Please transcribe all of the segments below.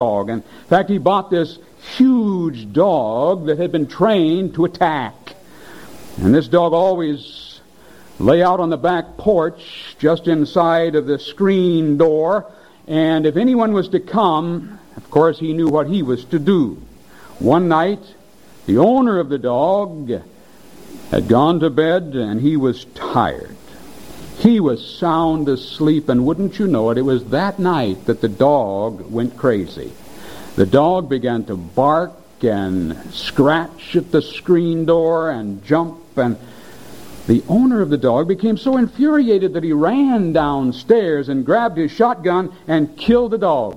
dog. In fact, he bought this huge dog that had been trained to attack. And this dog always lay out on the back porch just inside of the screen door. And if anyone was to come, of course, he knew what he was to do. One night, the owner of the dog had gone to bed and he was tired. He was sound asleep, and wouldn't you know it, it was that night that the dog went crazy. The dog began to bark and scratch at the screen door and jump, and the owner of the dog became so infuriated that he ran downstairs and grabbed his shotgun and killed the dog.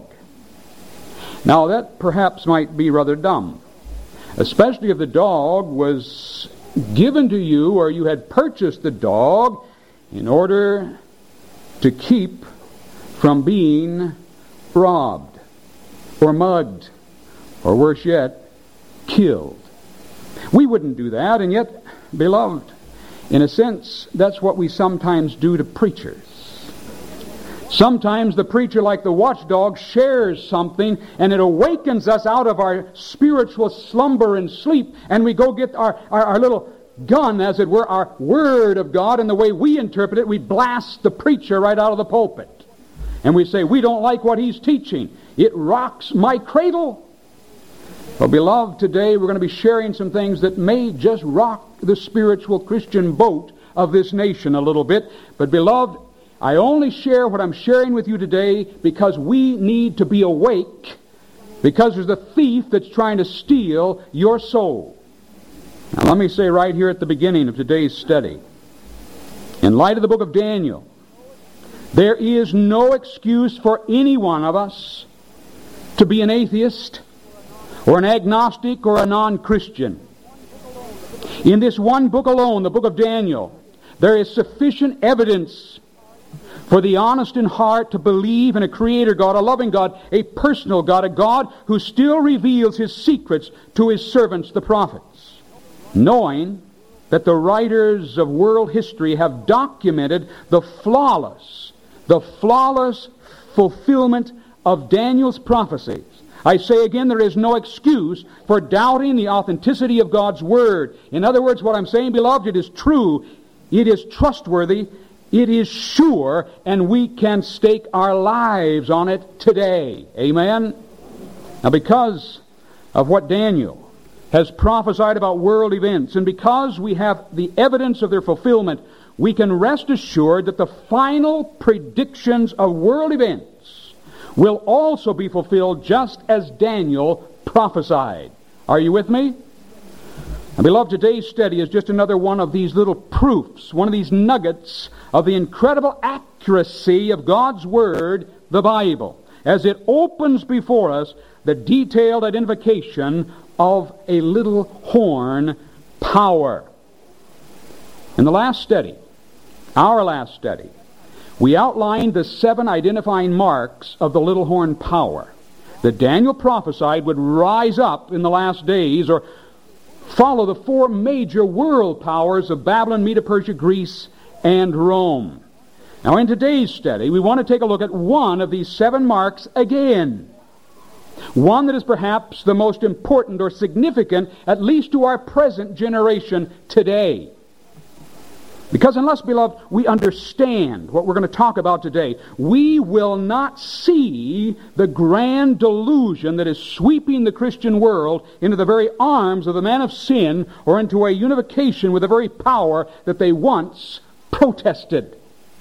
Now that perhaps might be rather dumb, especially if the dog was given to you or you had purchased the dog in order to keep from being robbed or mugged or worse yet, killed. We wouldn't do that, and yet, beloved, in a sense, that's what we sometimes do to preachers. Sometimes the preacher, like the watchdog, shares something and it awakens us out of our spiritual slumber and sleep, and we go get our little gun, as it were, our Word of God, and the way we interpret it, we blast the preacher right out of the pulpit. And we say, we don't like what he's teaching. It rocks my cradle. Well, beloved, today we're going to be sharing some things that may just rock the spiritual Christian boat of this nation a little bit. But, beloved, I only share what I'm sharing with you today because we need to be awake, because there's a thief that's trying to steal your soul. Now, let me say right here at the beginning of today's study, in light of the book of Daniel, there is no excuse for any one of us to be an atheist or an agnostic or a non-Christian. In this one book alone, the book of Daniel, there is sufficient evidence for the honest in heart to believe in a creator God, a loving God, a personal God, a God who still reveals his secrets to his servants, the prophets. Knowing that the writers of world history have documented the flawless fulfillment of Daniel's prophecies. I say again, there is no excuse for doubting the authenticity of God's Word. In other words, what I'm saying, beloved, it is true, it is trustworthy, it is sure, and we can stake our lives on it today. Amen? Now, because of what Daniel has prophesied about world events, and because we have the evidence of their fulfillment, we can rest assured that the final predictions of world events will also be fulfilled just as Daniel prophesied. Are you with me? And beloved, today's study is just another one of these little proofs, one of these nuggets of the incredible accuracy of God's Word, the Bible, as it opens before us the detailed identification of a little horn power. In the last study, our last study, we outlined the 7 identifying marks of the little horn power that Daniel prophesied would rise up in the last days, or follow the 4 major world powers of Babylon, Medo, Persia, Greece, and Rome. Now, in today's study, we want to take a look at one of these 7 marks again. One that is perhaps the most important or significant, at least to our present generation today. Because unless, beloved, we understand what we're going to talk about today, we will not see the grand delusion that is sweeping the Christian world into the very arms of the man of sin, or into a unification with the very power that they once protested.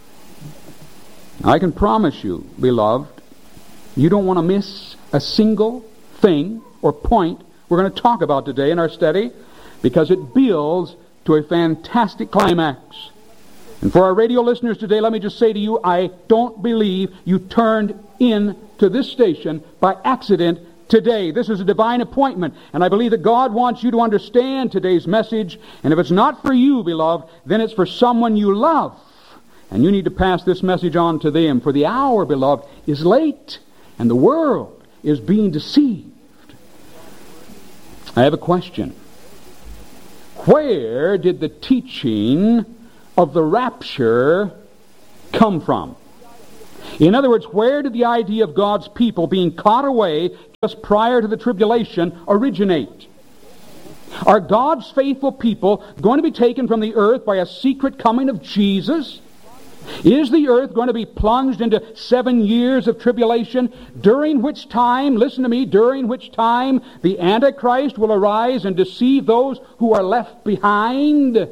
I can promise you, beloved, you don't want to miss a single thing or point we're going to talk about today in our study, because it builds to a fantastic climax. And for our radio listeners today, let me just say to you, I don't believe you turned in to this station by accident today. This is a divine appointment, and I believe that God wants you to understand today's message. And if it's not for you, beloved, then it's for someone you love, and you need to pass this message on to them. For the hour, beloved, is late, and the world is being deceived. I have a question. Where did the teaching of the rapture come from? In other words, where did the idea of God's people being caught away just prior to the tribulation originate? Are God's faithful people going to be taken from the earth by a secret coming of Jesus? Is the earth going to be plunged into 7 years of tribulation, during which time, listen to me, during which time the Antichrist will arise and deceive those who are left behind?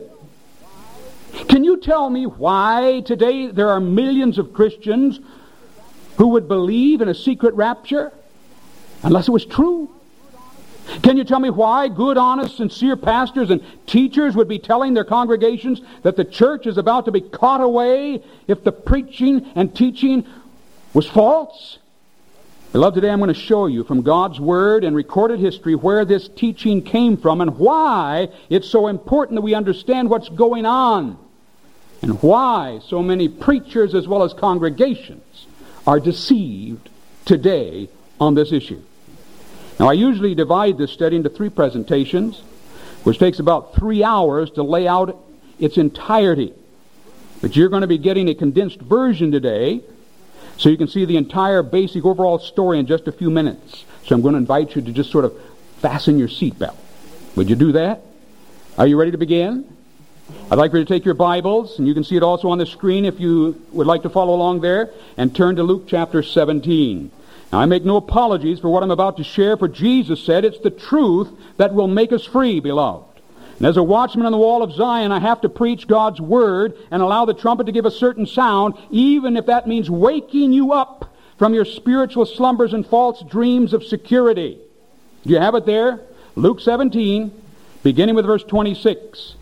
Can you tell me why today there are millions of Christians who would believe in a secret rapture unless it was true? Can you tell me why good, honest, sincere pastors and teachers would be telling their congregations that the church is about to be caught away if the preaching and teaching was false? Beloved, today I'm going to show you from God's Word and recorded history where this teaching came from and why it's so important that we understand what's going on and why so many preachers as well as congregations are deceived today on this issue. Now, I usually divide this study into 3 presentations, which takes about 3 hours to lay out its entirety. But you're going to be getting a condensed version today, so you can see the entire basic overall story in just a few minutes. So I'm going to invite you to just sort of fasten your seatbelt. Would you do that? Are you ready to begin? I'd like for you to take your Bibles, and you can see it also on the screen if you would like to follow along there, and turn to Luke chapter 17. Now, I make no apologies for what I'm about to share, for Jesus said it's the truth that will make us free, beloved. And as a watchman on the wall of Zion, I have to preach God's Word and allow the trumpet to give a certain sound, even if that means waking you up from your spiritual slumbers and false dreams of security. Do you have it there? Luke 17, beginning with verse 26.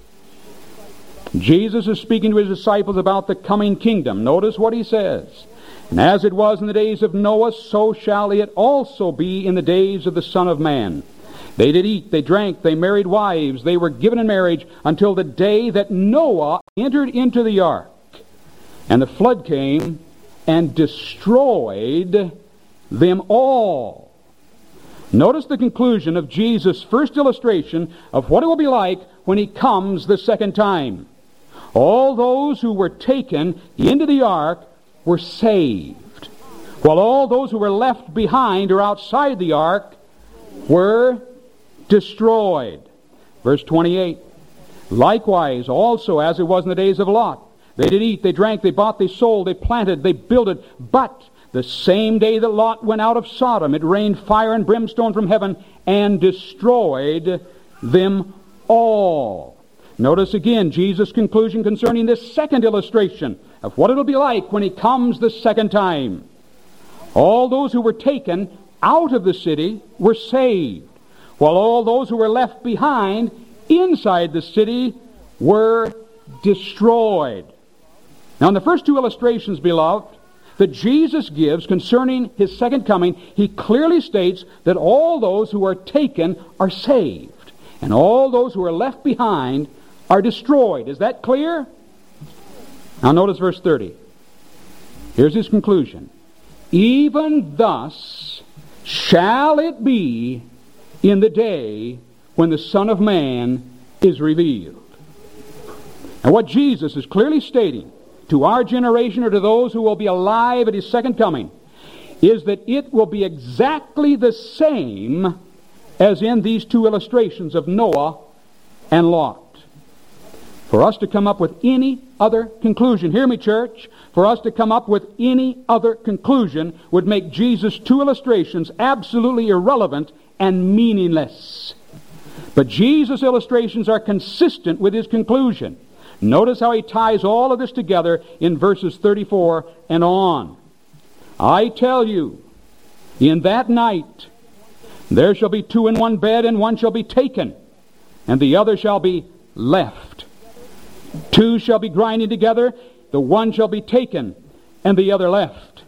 Jesus is speaking to his disciples about the coming kingdom. Notice what he says. And as it was in the days of Noah, so shall it also be in the days of the Son of Man. They did eat, they drank, they married wives, they were given in marriage until the day that Noah entered into the ark. And the flood came and destroyed them all. Notice the conclusion of Jesus' first illustration of what it will be like when he comes the second time. All those who were taken into the ark were saved, while all those who were left behind or outside the ark were destroyed. Verse 28. Likewise, also as it was in the days of Lot, they did eat, they drank, they bought, they sold, they planted, they builded. But the same day that Lot went out of Sodom, it rained fire and brimstone from heaven and destroyed them all. Notice again Jesus' conclusion concerning this second illustration of what it'll be like when he comes the second time. All those who were taken out of the city were saved, while all those who were left behind inside the city were destroyed. Now, in the first 2 illustrations, beloved, that Jesus gives concerning his second coming, he clearly states that all those who are taken are saved, and all those who are left behind are destroyed. Is that clear? Now notice verse 30. Here's his conclusion. Even thus shall it be in the day when the Son of Man is revealed. And what Jesus is clearly stating to our generation or to those who will be alive at his second coming is that it will be exactly the same as in these 2 illustrations of Noah and Lot. For us to come up with any other conclusion, hear me, church, for us to come up with any other conclusion would make Jesus' 2 illustrations absolutely irrelevant and meaningless. But Jesus' illustrations are consistent with his conclusion. Notice how he ties all of this together in verses 34 and on. I tell you, in that night there shall be 2 in one bed, and one shall be taken, and the other shall be left. 2 shall be grinding together, the one shall be taken, and the other left.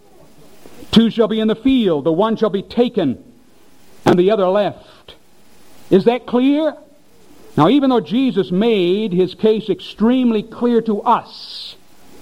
2 shall be in the field, the one shall be taken, and the other left. Is that clear? Now, even though Jesus made his case extremely clear to us,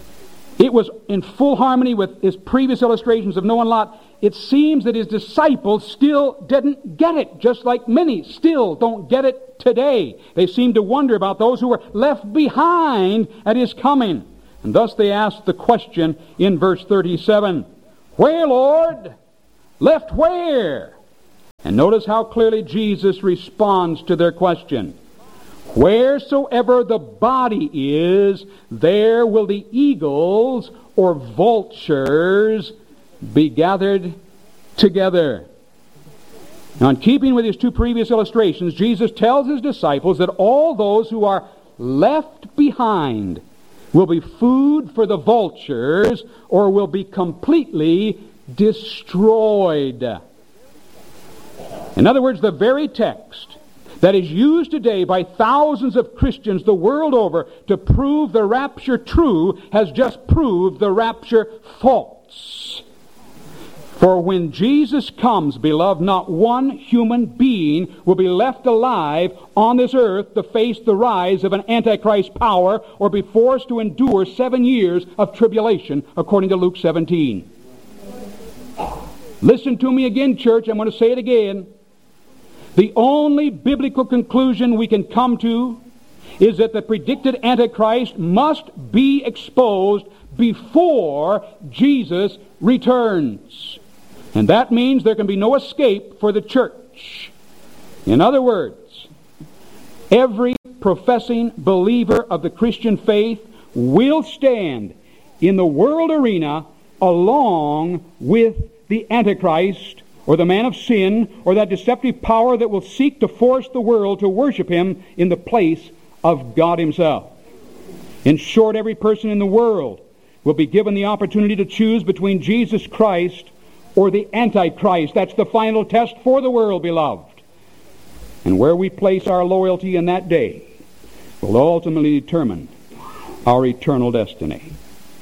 it was in full harmony with his previous illustrations of Noah and Lot. It seems that his disciples still didn't get it, just like many still don't get it today. They seem to wonder about those who were left behind at his coming. And thus they ask the question in verse 37, Where, Lord? Left where? And notice how clearly Jesus responds to their question. Wheresoever the body is, there will the eagles or vultures be gathered together. Now, in keeping with his two previous illustrations, Jesus tells his disciples that all those who are left behind will be food for the vultures or will be completely destroyed. In other words, the very text that is used today by thousands of Christians the world over to prove the rapture true has just proved the rapture false. For when Jesus comes, beloved, not one human being will be left alive on this earth to face the rise of an Antichrist power or be forced to endure 7 years of tribulation, according to Luke 17. Listen to me again, church. I'm going to say it again. The only biblical conclusion we can come to is that the predicted Antichrist must be exposed before Jesus returns. And that means there can be no escape for the church. In other words, every professing believer of the Christian faith will stand in the world arena along with the Antichrist, or the man of sin, or that deceptive power that will seek to force the world to worship him in the place of God himself. In short, every person in the world will be given the opportunity to choose between Jesus Christ or the Antichrist. That's the final test for the world, beloved. And where we place our loyalty in that day will ultimately determine our eternal destiny.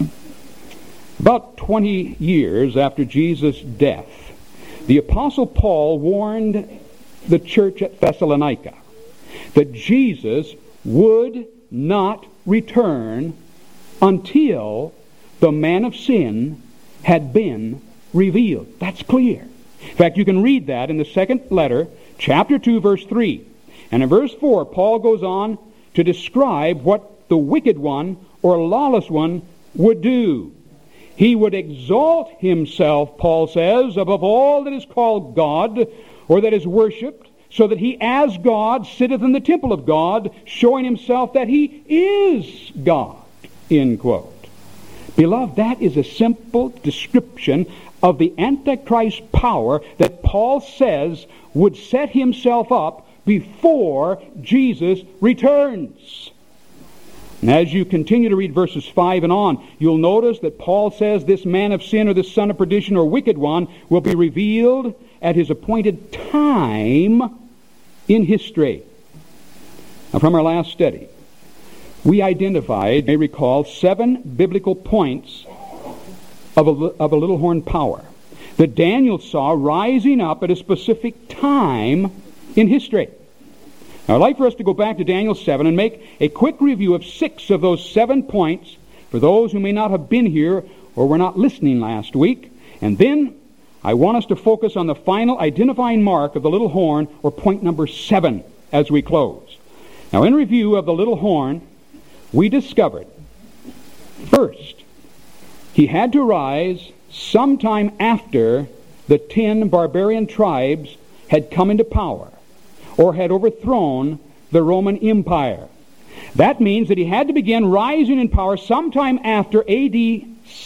About 20 years after Jesus' death, the Apostle Paul warned the church at Thessalonica that Jesus would not return until the man of sin had been revealed. That's clear. In fact, you can read that in the second letter, chapter 2, verse 3. And in verse 4, Paul goes on to describe what the wicked one or lawless one would do. He would exalt himself, Paul says, above all that is called God or that is worshipped, so that he as God sitteth in the temple of God, showing himself that he is God. End quote. Beloved, that is a simple description of the Antichrist power that Paul says would set himself up before Jesus returns. And as you continue to read verses 5 and on, you'll notice that Paul says this man of sin or this son of perdition or wicked one will be revealed at his appointed time in history. Now, from our last study, we identified, you may recall, 7 biblical points of a little horn power that Daniel saw rising up at a specific time in history. Now, I'd like for us to go back to Daniel 7 and make a quick review of 6 of those 7 points for those who may not have been here or were not listening last week. And then I want us to focus on the final identifying mark of the little horn, or point number 7, as we close. Now, in review of the little horn, we discovered, first, he had to rise sometime after the 10 barbarian tribes had come into power or had overthrown the Roman Empire. That means that he had to begin rising in power sometime after AD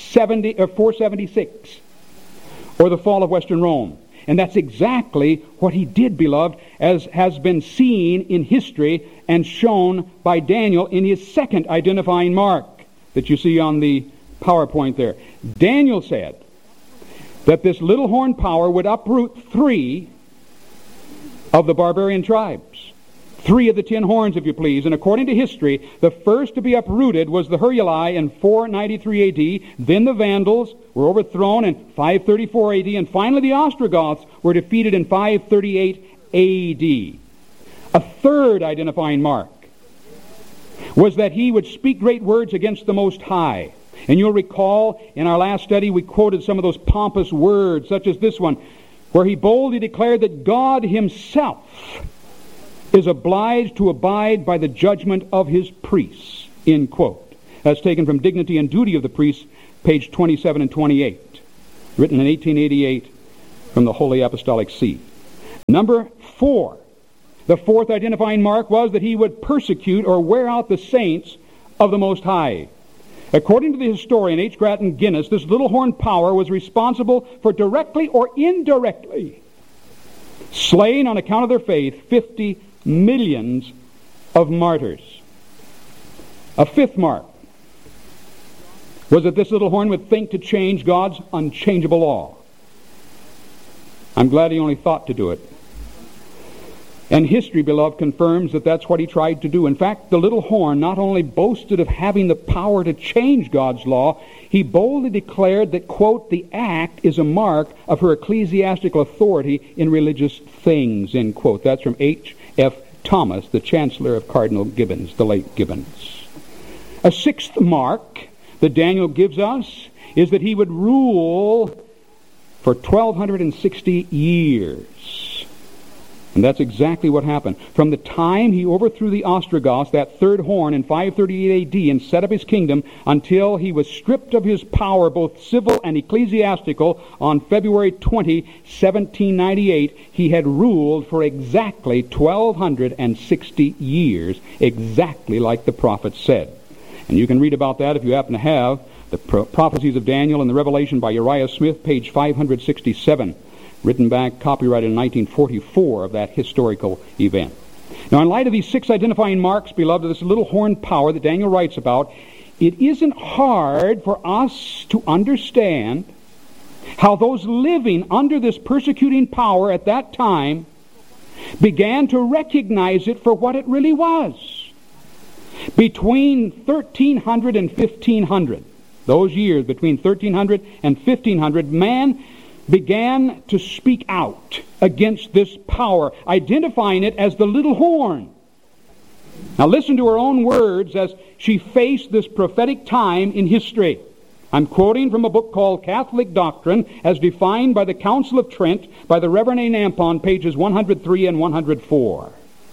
476, or the fall of Western Rome. And that's exactly what he did, beloved, as has been seen in history and shown by Daniel in his second identifying mark that you see on the PowerPoint there. Daniel said that this little horn power would uproot 3 of the barbarian tribes. 3 of the 10 horns, if you please. And according to history, the first to be uprooted was the Heruli in 493 A.D. Then the Vandals were overthrown in 534 A.D. And finally the Ostrogoths were defeated in 538 A.D. A third identifying mark was that he would speak great words against the Most High. And you'll recall in our last study we quoted some of those pompous words, such as this one, where he boldly declared that God himself is obliged to abide by the judgment of his priests. End quote. That's taken from Dignity and Duty of the Priests, page 27 and 28. written in 1888 from the Holy Apostolic See. Number 4. The fourth identifying mark was that he would persecute or wear out the saints of the Most High. According to the historian H. Grattan Guinness, this little horn power was responsible for directly or indirectly slaying on account of their faith 50 millions of martyrs. A fifth mark was that this little horn would think to change God's unchangeable law. I'm glad he only thought to do it. And history, beloved, confirms that that's what he tried to do. In fact, the little horn not only boasted of having the power to change God's law, he boldly declared that, quote, the act is a mark of her ecclesiastical authority in religious things, end quote. That's from H.F. Thomas, the Chancellor of Cardinal Gibbons, the late Gibbons. A sixth mark that Daniel gives us is that he would rule for 1,260 years. And that's exactly what happened. From the time he overthrew the Ostrogoths, that third horn, in 538 AD, and set up his kingdom, until he was stripped of his power, both civil and ecclesiastical, on February 20, 1798, he had ruled for exactly 1,260 years, exactly like the prophet said. And you can read about that if you happen to have the Prophecies of Daniel and the Revelation by Uriah Smith, page 567. Written back, copyrighted in 1944, of that historical event. Now, in light of these 6 identifying marks, beloved, of this little horn power that Daniel writes about, it isn't hard for us to understand how those living under this persecuting power at that time began to recognize it for what it really was. Between 1300 and 1500, those years between 1300 and 1500, man began to speak out against this power, identifying it as the little horn. Now listen to her own words as she faced this prophetic time in history. I'm quoting from a book called Catholic Doctrine as defined by the Council of Trent by the Reverend A. Nampon, pages 103 and 104.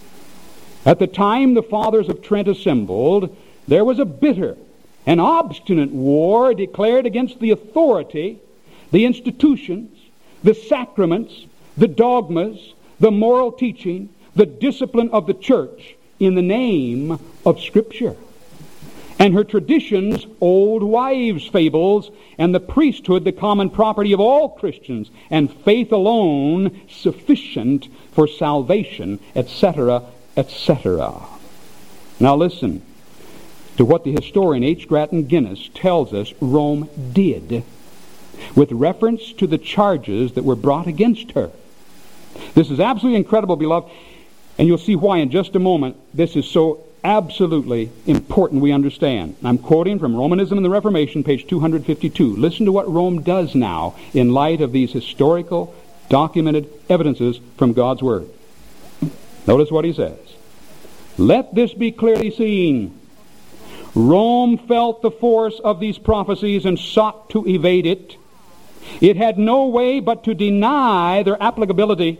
At the time the Fathers of Trent assembled, there was a bitter and obstinate war declared against the authority, the institutions, the sacraments, the dogmas, the moral teaching, the discipline of the church in the name of Scripture. And her traditions, old wives' fables, and the priesthood, the common property of all Christians, and faith alone sufficient for salvation, etc., etc. Now listen to what the historian H. Grattan Guinness tells us Rome did with reference to the charges that were brought against her. This is absolutely incredible, beloved, and you'll see why in just a moment. This is so absolutely important we understand. I'm quoting from Romanism and the Reformation, page 252. Listen to what Rome does now in light of these historical, documented evidences from God's Word. Notice what he says. Let this be clearly seen. Rome felt the force of these prophecies and sought to evade it. It had no way but to deny their applicability.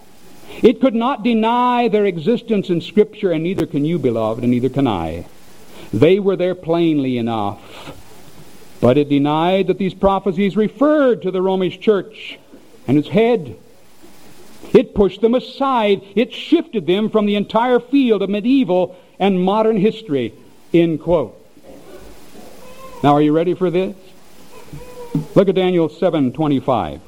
It could not deny their existence in Scripture, and neither can you, beloved, and neither can I. They were there plainly enough. But it denied that these prophecies referred to the Romish church and its head. It pushed them aside. It shifted them from the entire field of medieval and modern history. End quote. Now, are you ready for this? Look at Daniel 7:25.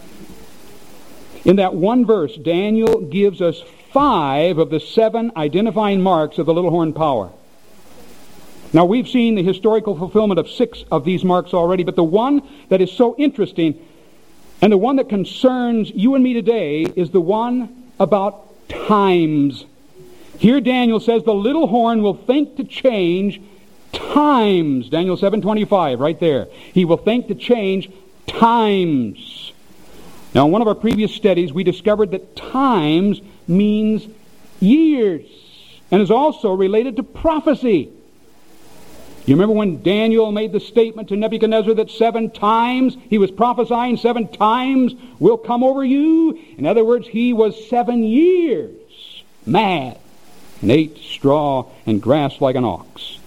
In that one verse, Daniel gives us 5 of the 7 identifying marks of the little horn power. Now, we've seen the historical fulfillment of 6 of these marks already, but the one that is so interesting and the one that concerns you and me today is the one about times. Here Daniel says the little horn will think to change times. Daniel 7:25, right there. He will think to change times. Now, in one of our previous studies, we discovered that times means years and is also related to prophecy. You remember when Daniel made the statement to Nebuchadnezzar that 7 times he was prophesying, 7 times will come over you? In other words, he was 7 years mad and ate straw and grass like an ox.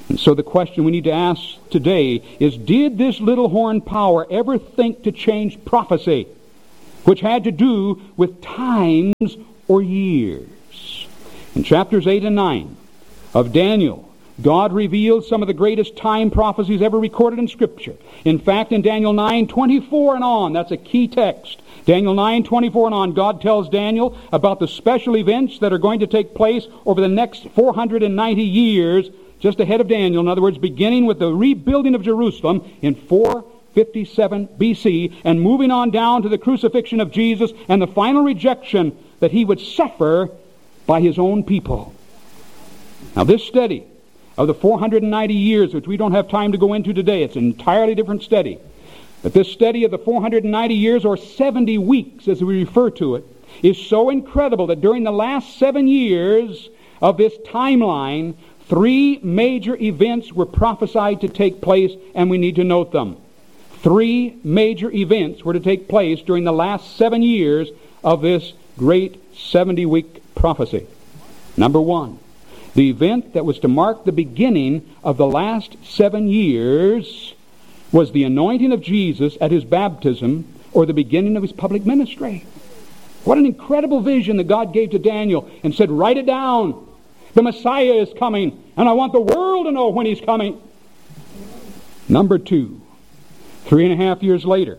And so the question we need to ask today is, did this little horn power ever think to change prophecy, which had to do with times or years? In chapters 8 and 9 of Daniel, God revealed some of the greatest time prophecies ever recorded in Scripture. In fact, in Daniel 9:24 and on, that's a key text. Daniel 9:24 and on, God tells Daniel about the special events that are going to take place over the next 490 years, just ahead of Daniel. In other words, beginning with the rebuilding of Jerusalem in 457 BC and moving on down to the crucifixion of Jesus and the final rejection that he would suffer by his own people. Now, this study of the 490 years, which we don't have time to go into today, it's an entirely different study. But this study of the 490 years, or 70 weeks as we refer to it, is so incredible that during the last 7 years of this timeline, 3 major events were prophesied to take place, and we need to note them. 3 major events were to take place during the last 7 years of this great 70-week prophecy. Number 1, the event that was to mark the beginning of the last 7 years was the anointing of Jesus at his baptism, or the beginning of his public ministry. What an incredible vision that God gave to Daniel and said, write it down. The Messiah is coming, and I want the world to know when he's coming. Number 2, 3.5 years later,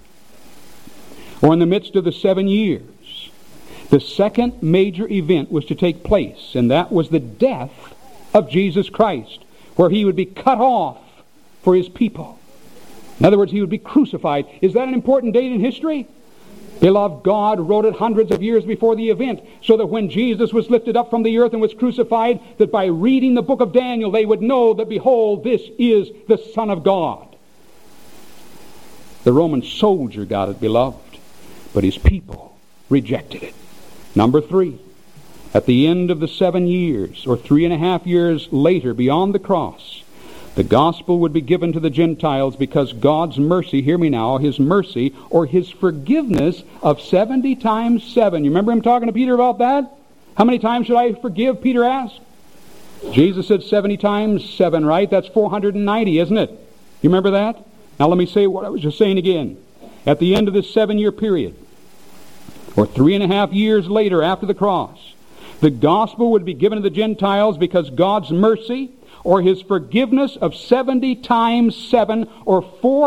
or in the midst of the 7 years, the second major event was to take place, and that was the death of Jesus Christ, where he would be cut off for his people. In other words, he would be crucified. Is that an important date in history? Beloved, God wrote it hundreds of years before the event, so that when Jesus was lifted up from the earth and was crucified, that by reading the book of Daniel, they would know that, behold, this is the Son of God. The Roman soldier got it, beloved, but his people rejected it. Number 3, at the end of the 7 years, or 3.5 years later, beyond the cross, the gospel would be given to the Gentiles because God's mercy, hear me now, his mercy or his forgiveness of 70 times 7. You remember him talking to Peter about that? How many times should I forgive, Peter asked? Jesus said 70 times 7, right? That's 490, isn't it? You remember that? Now let me say what I was just saying again. At the end of this 7-year period, or 3.5 years later after the cross, the gospel would be given to the Gentiles because God's mercy or his forgiveness of 70 times 7, or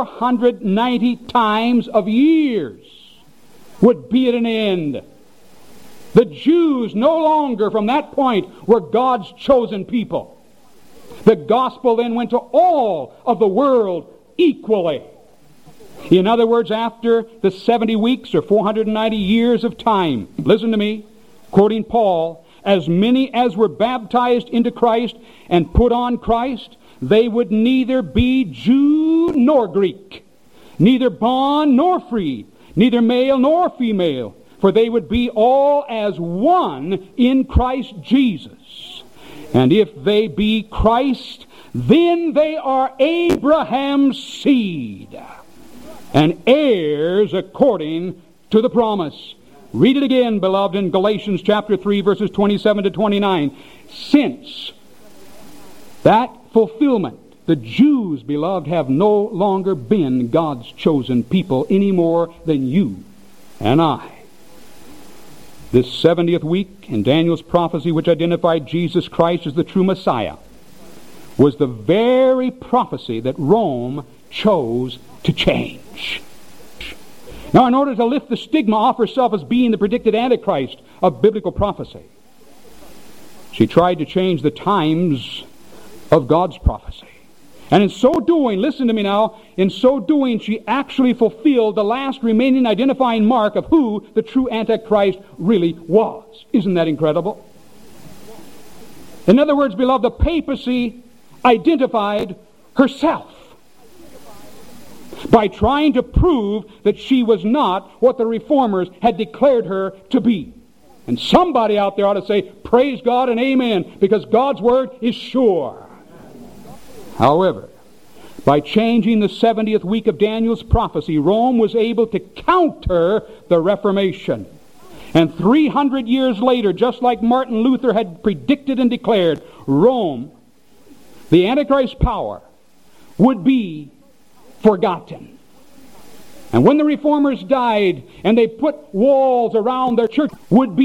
490 times of years, would be at an end. The Jews no longer from that point were God's chosen people. The gospel then went to all of the world equally. In other words, after the 70 weeks or 490 years of time, listen to me, quoting Paul, as many as were baptized into Christ and put on Christ, they would neither be Jew nor Greek, neither bond nor free, neither male nor female, for they would be all as one in Christ Jesus. And if they be Christ, then they are Abraham's seed and heirs according to the promise. Read it again, beloved, in Galatians chapter 3, verses 27 to 29. Since that fulfillment, the Jews, beloved, have no longer been God's chosen people any more than you and I. This 70th week in Daniel's prophecy, which identified Jesus Christ as the true Messiah, was the very prophecy that Rome chose to change. Now, in order to lift the stigma off herself as being the predicted Antichrist of biblical prophecy, she tried to change the times of God's prophecy. And in so doing, listen to me now, in so doing, she actually fulfilled the last remaining identifying mark of who the true Antichrist really was. Isn't that incredible? In other words, beloved, the papacy identified herself by trying to prove that she was not what the reformers had declared her to be. And somebody out there ought to say, praise God and amen, because God's word is sure. However, by changing the 70th week of Daniel's prophecy, Rome was able to counter the Reformation. And 300 years later, just like Martin Luther had predicted and declared, Rome the Antichrist power would be forgotten. And when the Reformers died and they put walls around their church, would be